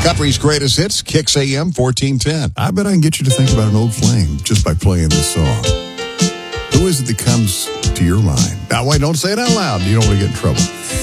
Country's greatest hits, Kicks AM 1410. I bet I can get you to think about an old flame just by playing this song. Who is it that comes to your mind? Now, wait, don't say it out loud. You don't want to get in trouble.